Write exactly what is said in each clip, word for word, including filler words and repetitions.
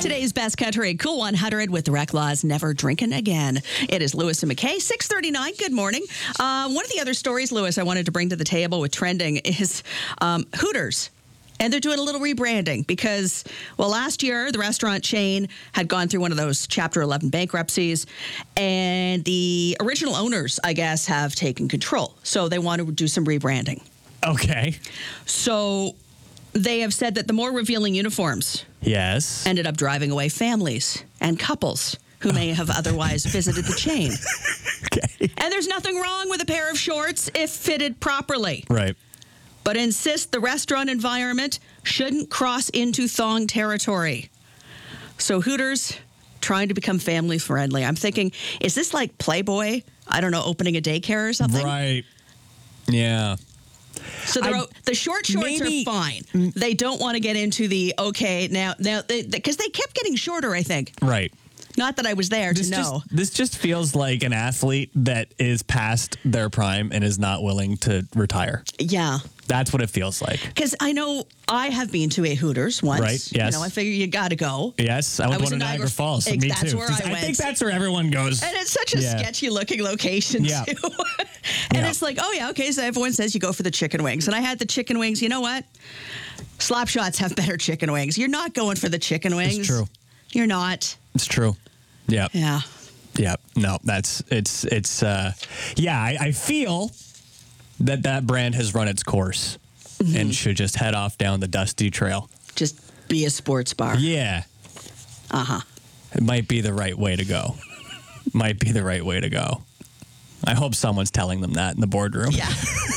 Today's Best Country, Cool one hundred with the Reclaws, Never Drinking Again. It is Lewis and McKay, six thirty-nine. Good morning. Uh, one of the other stories, Lewis, I wanted to bring to the table with trending is um, Hooters. And they're doing a little rebranding because, well, last year, the restaurant chain had gone through one of those Chapter eleven bankruptcies, and the original owners, I guess, have taken control. So they want to do some rebranding. Okay. So they have said that the more revealing uniforms Yes. ended up driving away families and couples who may have otherwise visited the chain. Okay. And there's nothing wrong with a pair of shorts if fitted properly. Right. But insist the restaurant environment shouldn't cross into thong territory. So Hooters trying to become family friendly. I'm thinking, is this like Playboy? I don't know, opening a daycare or something? Right. Yeah. So they're I- o- the short shorts maybe- are fine. They don't want to get into the, okay, now, now, because they, they kept getting shorter, I think. Right. Not that I was there This to know. just, this just feels like an athlete that is past their prime and is not willing to retire. Yeah. That's what it feels like. Because I know I have been to a Hooters once. Right, yes. You know, I figure you got to go. Yes, I went I to was one in in Niagara Niagara- Falls. Ex- Me that's too. where I I think went. that's where everyone goes. And it's such a Yeah. sketchy looking location, Yeah. too. and Yeah. it's like, oh, yeah, okay, so everyone says you go for the chicken wings. And I had the chicken wings. You know what? Slap Shots have better chicken wings. You're not going for the chicken wings. It's true. You're not. It's true. Yeah. Yeah. Yeah. No, that's, it's, it's, uh, yeah, I, I feel that that brand has run its course Mm-hmm. and should just head off down the dusty trail. Just be a sports bar. Yeah. Uh-huh. It might be the right way to go. Might be the right way to go. I hope someone's telling them that in the boardroom. Yeah.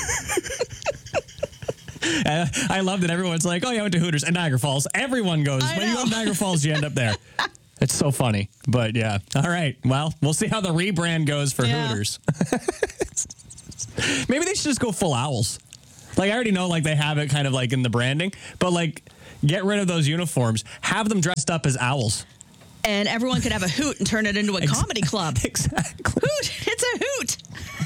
Uh, I love that everyone's like, oh, yeah, I went to Hooters and Niagara Falls. Everyone goes. I When you know. go to Niagara Falls, you end up there. It's so funny. But yeah. All right. Well, we'll see how the rebrand goes for Yeah. Hooters. Maybe they should just go full owls. Like, I already know, like, they have it kind of like in the branding, but like, get rid of those uniforms. Have them dressed up as owls. And everyone could have a hoot and turn it into a Ex- comedy club. Exactly. Hoot. It's a hoot.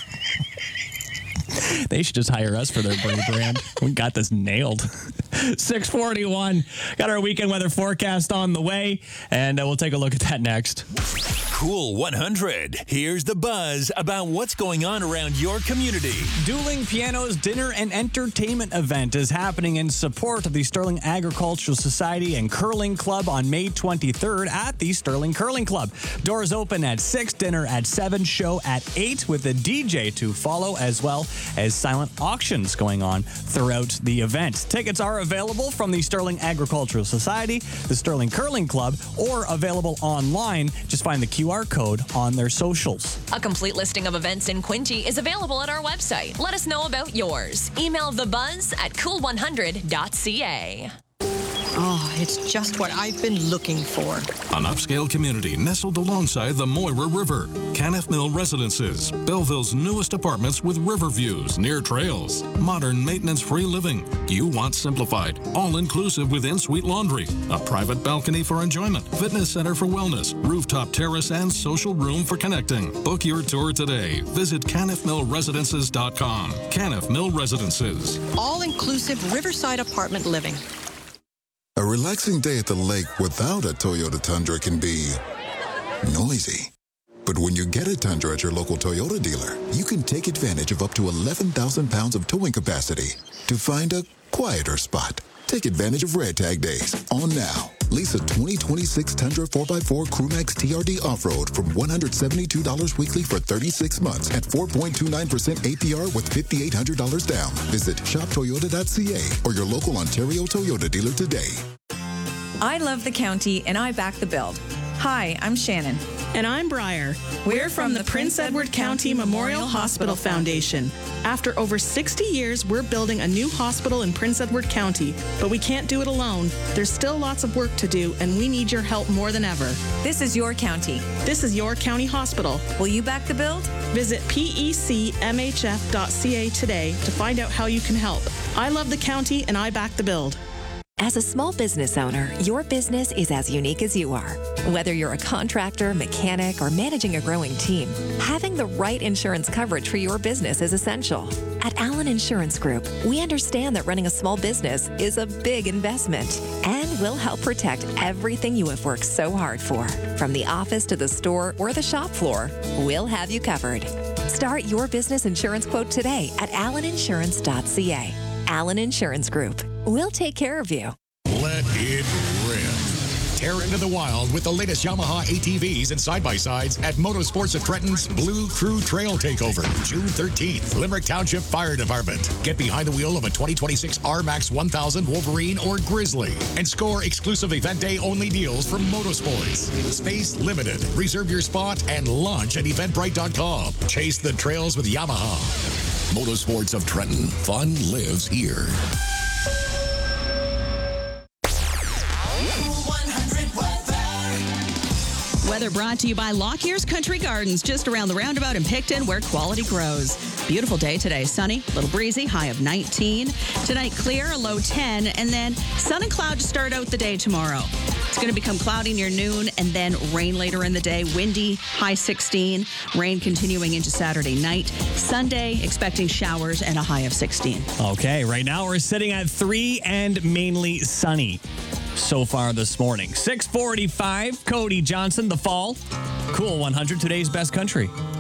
They should just hire us for their brand. We got this nailed. six forty-one. Got our weekend weather forecast on the way, and uh, we'll take a look at that next. Cool one hundred. Here's the buzz about what's going on around your community. Dueling Pianos Dinner and Entertainment event is happening in support of the Sterling Agricultural Society and Curling Club on May twenty-third at the Sterling Curling Club. Doors open at six, dinner at seven, show at eight with a D J to follow, as well as silent auctions going on throughout the event. Tickets are available from the Sterling Agricultural Society, the Sterling Curling Club, or available online. Just find the Q R code on their socials. A complete listing of events in Quinte is available at our website. Let us know about yours. Email thebuzz at cool one hundred dot c a. Oh, it's just what I've been looking for. An upscale community nestled alongside the Moira River. Canniff Mill Residences, Belleville's newest apartments with river views near trails. Modern maintenance-free living. You want simplified, all-inclusive with in-suite laundry, a private balcony for enjoyment, fitness center for wellness, rooftop terrace, and social room for connecting. Book your tour today. Visit canniff mill residences dot com. Canniff Mill Residences. All-inclusive riverside apartment living. A relaxing day at the lake without a Toyota Tundra can be noisy. But when you get a Tundra at your local Toyota dealer, you can take advantage of up to eleven thousand pounds of towing capacity to find a quieter spot. Take advantage of Red Tag Days on now. Lease a twenty twenty-six Tundra four by four Crewmax T R D Off-Road from one hundred seventy-two dollars weekly for thirty-six months at four point two nine percent A P R with five thousand eight hundred dollars down. Visit shop toyota dot c a or your local Ontario Toyota dealer today. I love the county and I back the build. Hi, I'm Shannon. And I'm Briar. We're from the Prince Edward County Memorial Hospital Foundation. After over sixty years, we're building a new hospital in Prince Edward County, but we can't do it alone. There's still lots of work to do, and we need your help more than ever. This is your county. This is your county hospital. Will you back the build? Visit P E C M H F dot C A today to find out how you can help. I love the county, and I back the build. As a small business owner, your business is as unique as you are. Whether you're a contractor, mechanic, or managing a growing team, having the right insurance coverage for your business is essential. At Allen Insurance Group, we understand that running a small business is a big investment, and we'll help protect everything you have worked so hard for. From the office to the store or the shop floor, we'll have you covered. Start your business insurance quote today at allen insurance dot c a. Allen Insurance Group. We'll take care of you. Let it rip. Tear into the wild with the latest Yamaha A T Vs and side-by-sides at Motorsports of Trenton's Blue Crew Trail Takeover, June thirteenth, Limerick Township Fire Department. Get behind the wheel of a twenty twenty-six R MAX one thousand Wolverine or Grizzly and score exclusive event day only deals from Motorsports. Space limited. Reserve your spot and launch at eventbrite dot com. Chase the trails with Yamaha. Motorsports of Trenton. Fun lives here. Weather brought to you by Lockyear's Country Gardens, just around the roundabout in Picton, where quality grows. Beautiful day today. Sunny, a little breezy, high of nineteen. Tonight, clear, a low ten. And then sun and cloud to start out the day tomorrow. It's going to become cloudy near noon and then rain later in the day. Windy, high sixteen. Rain continuing into Saturday night. Sunday, expecting showers and a high of sixteen. Okay, right now we're sitting at three and mainly sunny so far this morning. six forty-five, Cody Johnson, The Fall. Cool one hundred, today's best country.